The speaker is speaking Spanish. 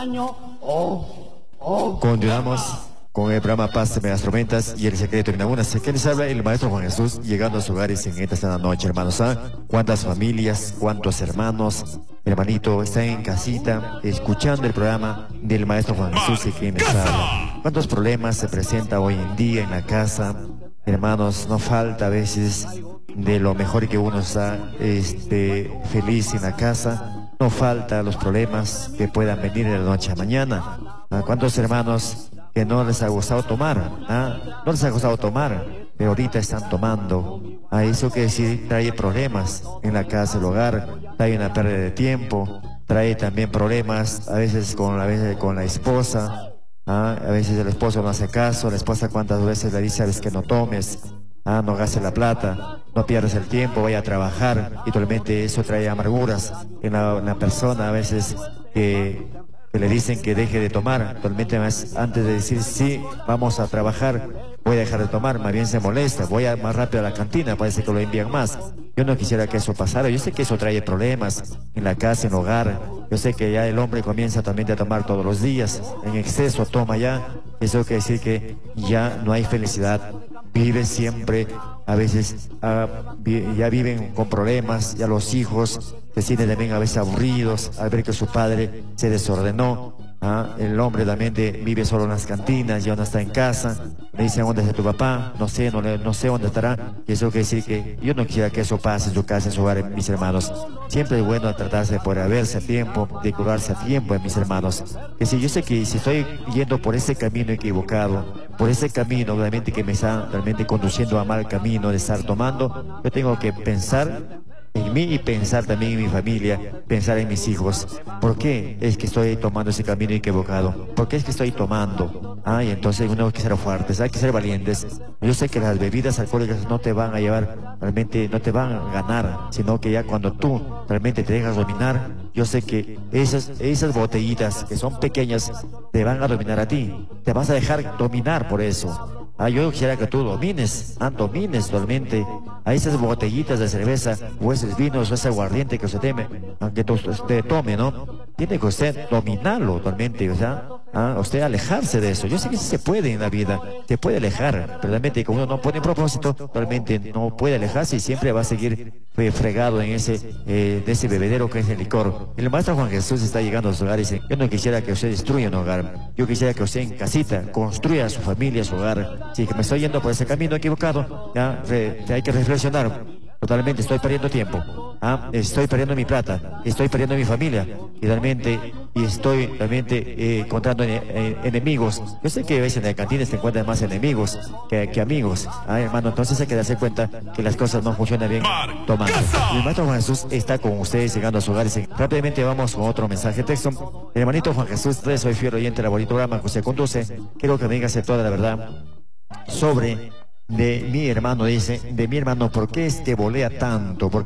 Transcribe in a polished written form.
Continuamos con el programa Paz de las Tormentas y el secreto de Nagunas. ¿Qué les habla? El maestro Juan Jesús, llegando a sus hogares en esta sana noche, hermanos. ¿Cuántas familias, cuántos hermanos, hermanito, están en casita escuchando el programa del maestro Juan Jesús y quien les habla? ¿Cuántos problemas se presentan hoy en día en la casa? Hermanos, no falta a veces de lo mejor que uno está feliz en la casa. No falta los problemas que puedan venir de la noche a mañana. ¿Cuántos hermanos que no les ha gustado tomar? No les ha gustado tomar, pero ahorita están tomando. Eso que sí trae problemas en la casa, el hogar, trae una pérdida de tiempo, trae también problemas a veces con la esposa. A veces el esposo no hace caso, la esposa cuántas veces le dice, sabes que no tomes, no gastes la plata, no pierdas el tiempo, vaya a trabajar, y realmente eso trae amarguras en la persona a veces que le dicen que deje de tomar. Actualmente antes de decir sí, vamos a trabajar, voy a dejar de tomar, más bien se molesta, voy más rápido a la cantina, parece que lo envían más. Yo no quisiera que eso pasara. Yo sé que eso trae problemas en la casa, en el hogar. Yo sé que ya el hombre comienza también a tomar todos los días, en exceso toma ya. Eso quiere decir que ya no hay felicidad, vive siempre, a veces ya viven con problemas, ya los hijos se sienten también a veces aburridos al ver que su padre se desordenó. El hombre también vive solo en las cantinas, ya no está en casa. Me dicen, ¿dónde está tu papá? No sé dónde estará. Y eso quiere decir que yo no quisiera que eso pase en su casa, en su hogar, mis hermanos. Siempre es bueno tratarse de poder verse a tiempo, de curarse a tiempo, mis hermanos. Que si yo sé que si estoy yendo por ese camino equivocado, por ese camino realmente que me está realmente conduciendo a mal camino de estar tomando, yo tengo que pensar en mí y pensar también en mi familia, pensar en mis hijos. ¿Por qué es que estoy tomando ese camino equivocado? ¿Por qué es que estoy tomando? Y entonces uno hay que ser fuertes, hay que ser valientes. Yo sé que las bebidas alcohólicas no te van a llevar, realmente no te van a ganar, sino que ya cuando tú realmente te dejas dominar, yo sé que esas botellitas que son pequeñas te van a dominar a ti. Te vas a dejar dominar por eso. Yo quisiera que tú domines realmente a esas botellitas de cerveza o esos vinos o ese aguardiente que usted teme, aunque usted tome, ¿no? Tiene que usted dominarlo totalmente, o sea, usted alejarse de eso. Yo sé que sí se puede en la vida, se puede alejar, pero realmente como uno no pone propósito, realmente no puede alejarse y siempre va a seguir fregado en de ese bebedero que es el licor. El maestro Juan Jesús está llegando a su hogar y dice, yo no quisiera que usted destruya un hogar, yo quisiera que usted en casita construya su familia, su hogar. Si que me estoy yendo por ese camino equivocado, hay que reflexionar. Totalmente estoy perdiendo tiempo, estoy perdiendo mi plata, estoy perdiendo mi familia y estoy realmente encontrando enemigos. Yo sé que a veces en la cantina se encuentran más enemigos que amigos, hermano. Entonces hay que darse cuenta que las cosas no funcionan bien tomando. Y el maestro Juan Jesús está con ustedes llegando a su hogar. Rápidamente vamos con otro mensaje de texto. El hermanito Juan Jesús, soy fiel oyente del bonito programa que usted conduce. Quiero que me digas toda la verdad sobre de mi hermano, dice, de mi hermano, ¿por qué volea tanto?